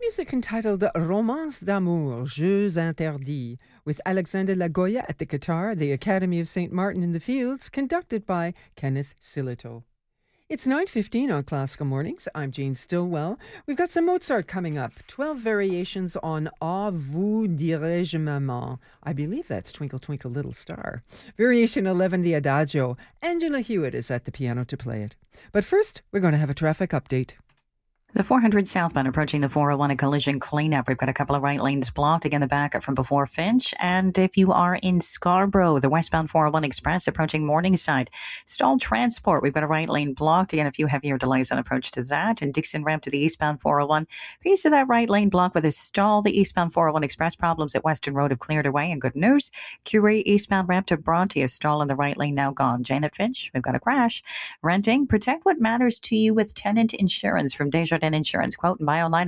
music entitled Romance d'amour, Jeux interdits, with Alexander Lagoya at the guitar, the Academy of St. Martin in the Fields, conducted by Kenneth Silito. It's 9:15 on Classical Mornings. I'm Jane Stillwell. We've got some Mozart coming up. 12 variations on Ah vous dirai-je maman. I believe that's Twinkle Twinkle Little Star. Variation 11, the Adagio. Angela Hewitt is at the piano to play it. But first, we're going to have a traffic update. The 400 southbound approaching the 401, a collision cleanup. We've got a couple of right lanes blocked. Again, the backup from before Finch. And if you are in Scarborough, the westbound 401 Express approaching Morningside. Stalled transport. We've got a right lane blocked. Again, a few heavier delays on approach to that. And Dixon ramp to the eastbound 401. Piece of that right lane blocked with a stall. The eastbound 401 Express problems at Western Road have cleared away. And good news, Curie eastbound ramp to Bronte, a stall in the right lane now gone. Janet Finch, we've got a crash. Renting, protect what matters to you with tenant insurance from Desjardins Insurance. Quote and buy online